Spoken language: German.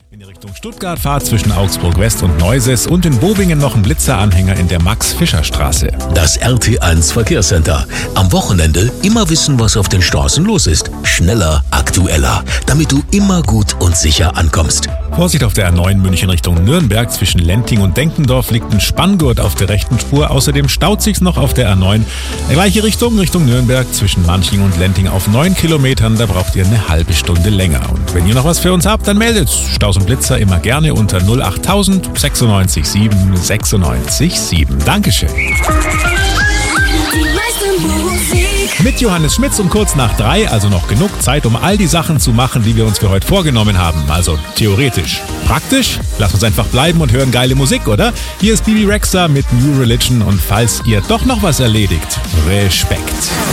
In die Richtung Stuttgart fahrt zwischen Augsburg West und Neuses und in Bobingen noch ein Blitzeranhänger in der Max-Fischer-Straße. Das RT1 Verkehrscenter. Am Wochenende immer wissen, was auf den Straßen los ist. Schneller, aktueller, damit du immer gut und sicher ankommst. Vorsicht auf der A9 München Richtung Nürnberg. Zwischen Lenting und Denkendorf liegt ein Spanngurt auf der rechten Spur. Außerdem staut sich's noch auf der A9. Gleiche Richtung Nürnberg. Zwischen Manching und Lenting auf 9 Kilometern. Da braucht ihr eine halbe Stunde länger. Und wenn ihr noch was für uns habt, dann meldet Staus und Blitzer immer gerne unter 08000 96 7 96 7. Dankeschön. Mit Johannes Schmitz um kurz nach 3, also noch genug Zeit, um all die Sachen zu machen, die wir uns für heute vorgenommen haben. Also theoretisch. Praktisch? Lasst uns einfach bleiben und hören geile Musik, oder? Hier ist Bibi Rexha mit New Religion und falls ihr doch noch was erledigt, Respekt.